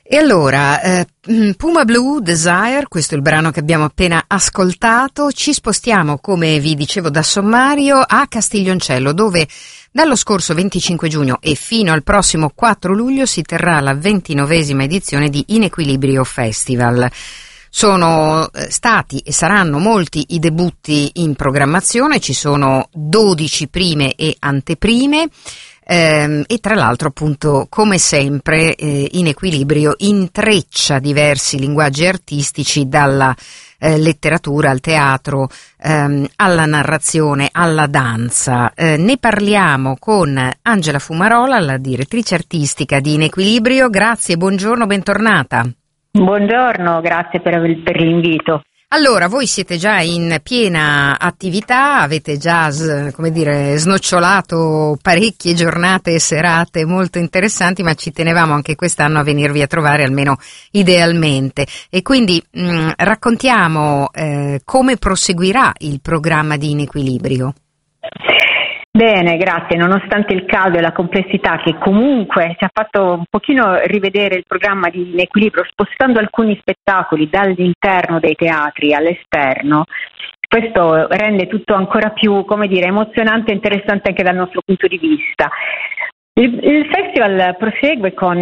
E allora, Puma Blue Desire, questo è il brano che abbiamo appena ascoltato. Ci spostiamo, come vi dicevo da sommario, a Castiglioncello, dove dallo scorso 25 giugno e fino al prossimo 4 luglio si terrà la 29esima edizione di In Equilibrio Festival. Sono stati e saranno molti i debutti in programmazione, ci sono 12 prime e anteprime. E tra l'altro, appunto, come sempre, In Equilibrio intreccia diversi linguaggi artistici, dalla letteratura al teatro, alla narrazione, alla danza. Ne parliamo con Angela Fumarola, la direttrice artistica di In Equilibrio. Grazie, buongiorno, bentornata. Buongiorno, grazie per l'invito. Allora, voi siete già in piena attività, avete già, snocciolato parecchie giornate e serate molto interessanti, ma ci tenevamo anche quest'anno a venirvi a trovare, almeno idealmente. E quindi raccontiamo come proseguirà il programma di In Equilibrio. Bene, grazie. Nonostante il caldo e la complessità che comunque ci ha fatto un pochino rivedere il programma di In Equilibrio, spostando alcuni spettacoli dall'interno dei teatri all'esterno, questo rende tutto ancora più, emozionante e interessante anche dal nostro punto di vista. Il festival prosegue con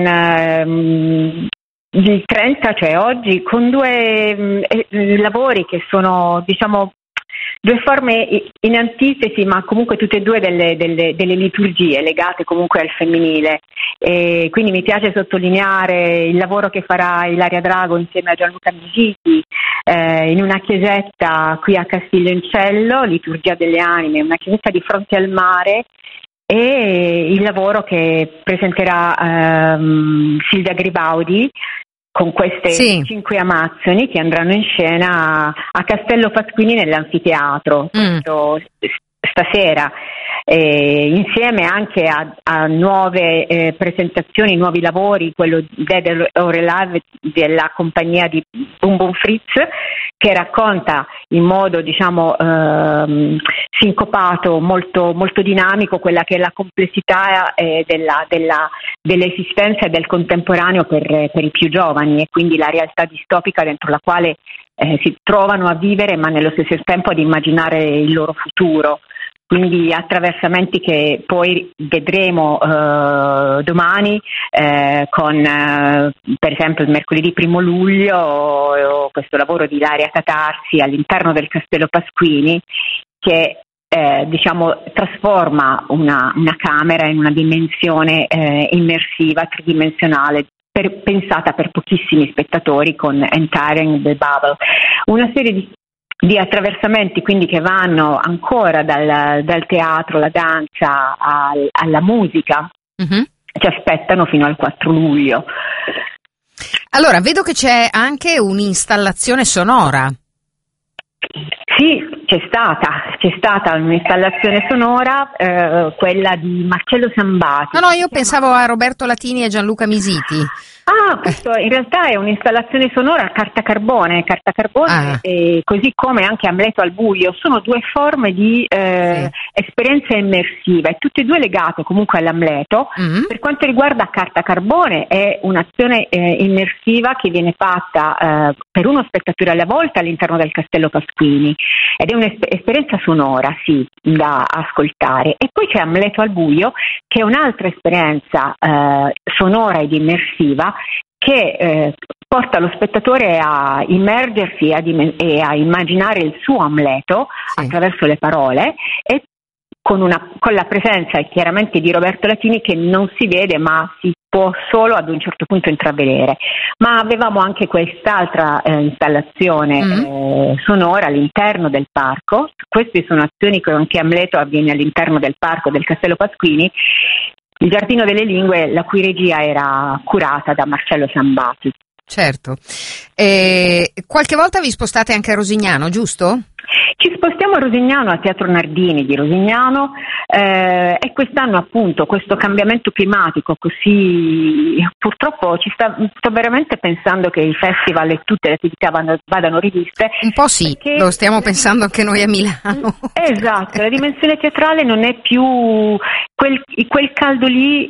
il 30, cioè oggi, con due lavori che sono, due forme in antitesi, ma comunque tutte e due delle liturgie legate comunque al femminile. E quindi mi piace sottolineare il lavoro che farà Ilaria Drago insieme a Gianluca Misiti in una chiesetta qui a Castiglioncello, Liturgia delle Anime, una chiesetta di fronte al mare, e il lavoro che presenterà Silvia Gribaudi con queste 5 amazzoni che andranno in scena a Castello Pasquini nell'anfiteatro stasera, insieme anche a nuove presentazioni, nuovi lavori, quello Dead or Alive della compagnia di Boom Boom Fritz, che racconta in modo sincopato, molto, molto dinamico, quella che è la complessità dell'esistenza e del contemporaneo per i più giovani, e quindi la realtà distopica dentro la quale si trovano a vivere, ma nello stesso tempo ad immaginare il loro futuro. Quindi attraversamenti che poi vedremo domani con per esempio il mercoledì 1 luglio questo lavoro di Ilaria Tatarsi all'interno del Castello Pasquini, che trasforma una camera in una dimensione immersiva, tridimensionale, pensata per pochissimi spettatori, con Entering the Bubble. Una serie di attraversamenti quindi che vanno ancora dal teatro, la danza alla musica, ci aspettano fino al 4 luglio. Allora, vedo che c'è anche un'installazione sonora. Sì, c'è stata un'installazione sonora, quella di Marcello Sambati. No, io pensavo a Roberto Latini e Gianluca Misiti. Questo in realtà è un'installazione sonora carta carbone, così come anche Amleto al buio. Sono due forme di esperienza immersiva, e tutte e due legate comunque all'Amleto. Per quanto riguarda carta carbone, è un'azione immersiva che viene fatta per uno spettatore alla volta all'interno del Castello Pasquini, ed è un'esperienza sonora, da ascoltare. E poi c'è Amleto al buio, che è un'altra esperienza sonora ed immersiva, che porta lo spettatore a immergersi e a immaginare il suo Amleto attraverso le parole, e con la presenza chiaramente di Roberto Latini, che non si vede ma si può solo ad un certo punto intravedere. Ma avevamo anche quest'altra installazione sonora all'interno del parco. Queste sono azioni che anche Amleto avviene all'interno del parco del Castello Pasquini, il Giardino delle Lingue, la cui regia era curata da Marcello Sambati. Certo. Qualche volta vi spostate anche a Rosignano, giusto? Ci spostiamo a Rosignano, al Teatro Nardini di Rosignano, e quest'anno appunto questo cambiamento climatico così purtroppo sto veramente pensando che il festival e tutte le attività vadano riviste. Un po' sì, lo stiamo pensando anche noi a Milano. Esatto, la dimensione teatrale non è più quel caldo lì,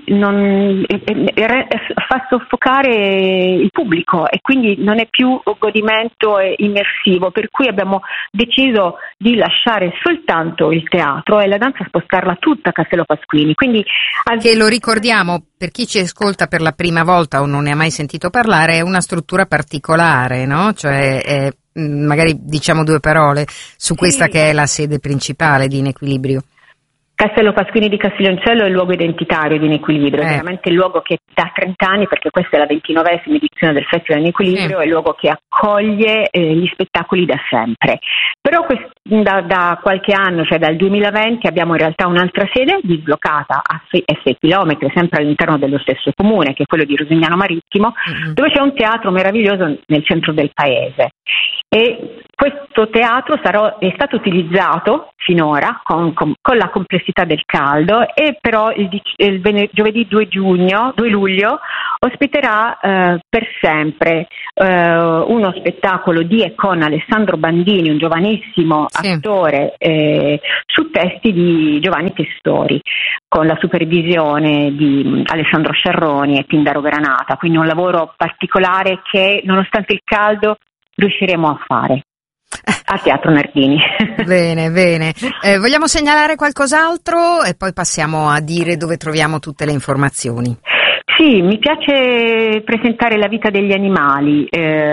fa soffocare il pubblico e quindi non è più godimento immersivo, per cui abbiamo deciso di lasciare soltanto il teatro e la danza spostarla tutta a Castello Pasquini. Quindi, che lo ricordiamo, per chi ci ascolta per la prima volta o non ne ha mai sentito parlare, è una struttura particolare, no? Cioè, magari diciamo due parole su questa che è la sede principale di In Equilibrio. Castello Pasquini di Castiglioncello è il luogo identitario di In Equilibrio, è veramente il luogo che da 30 anni, perché questa è la 29esima edizione del Festival In Equilibrio, è il luogo che accoglie gli spettacoli da sempre. Però da qualche anno, cioè dal 2020, abbiamo in realtà un'altra sede dislocata a 6 chilometri, sempre all'interno dello stesso comune, che è quello di Rosignano Marittimo, dove c'è un teatro meraviglioso nel centro del paese. E questo teatro è stato utilizzato finora con la complessità del caldo, e però giovedì 2 luglio ospiterà per sempre uno spettacolo di e con Alessandro Bandini, un giovanissimo attore, su testi di Giovanni Testori, con la supervisione di Alessandro Sciarroni e Tindaro Granata, quindi un lavoro particolare che nonostante il caldo riusciremo a fare al Teatro Nardini. Bene. Vogliamo segnalare qualcos'altro e poi passiamo a dire dove troviamo tutte le informazioni? Sì, mi piace presentare La vita degli animali.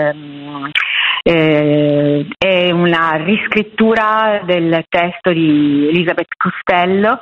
È una riscrittura del testo di Elisabeth Costello,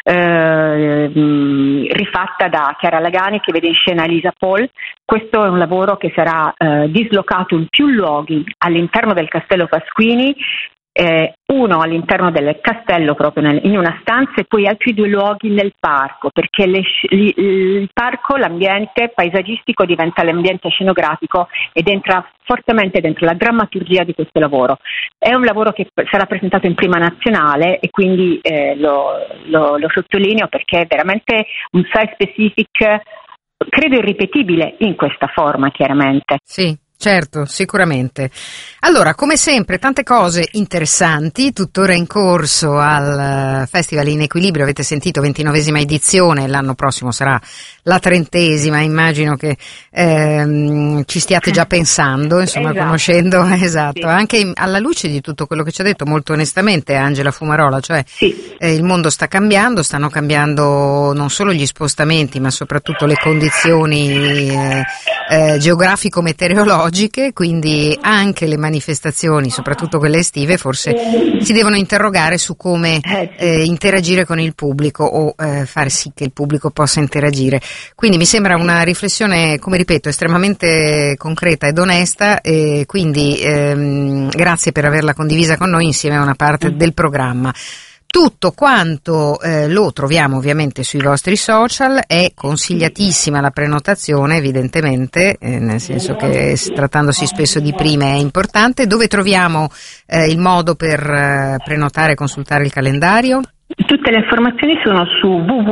rifatta da Chiara Lagani, che vede in scena Elisa Paul. Questo è un lavoro che sarà dislocato in più luoghi all'interno del Castello Pasquini, uno all'interno del castello proprio in una stanza, e poi altri 2 luoghi nel parco, perché il parco, l'ambiente paesaggistico diventa l'ambiente scenografico ed entra fortemente dentro la drammaturgia di questo lavoro. È un lavoro che sarà presentato in prima nazionale e quindi lo sottolineo perché è veramente un site specific, credo irripetibile in questa forma, chiaramente. Sì. Certo, sicuramente. Allora, come sempre, tante cose interessanti, tuttora in corso al Festival In Equilibrio. Avete sentito, 29esima edizione, l'anno prossimo sarà la 30esima, immagino che ci stiate già pensando, insomma, esatto. Conoscendo, esatto, sì. Anche alla luce di tutto quello che ci ha detto molto onestamente Angela Fumarola, cioè il mondo sta cambiando, stanno cambiando non solo gli spostamenti, ma soprattutto le condizioni geografico-meteorologiche, quindi anche le manifestazioni, soprattutto quelle estive, forse si devono interrogare su come interagire con il pubblico o far sì che il pubblico possa interagire. Quindi mi sembra una riflessione, come ripeto, estremamente concreta ed onesta, e quindi grazie per averla condivisa con noi insieme a una parte del programma. Tutto quanto lo troviamo ovviamente sui vostri social, è consigliatissima la prenotazione evidentemente, nel senso che trattandosi spesso di prime è importante. Dove troviamo il modo per prenotare e consultare il calendario? Tutte le informazioni sono su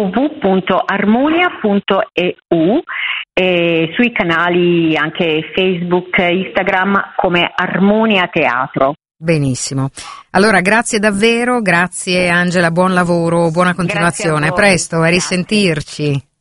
www.armonia.eu e sui canali anche Facebook, Instagram come Armonia Teatro. Benissimo. Allora grazie davvero, grazie Angela, buon lavoro, buona continuazione. A presto, a risentirci.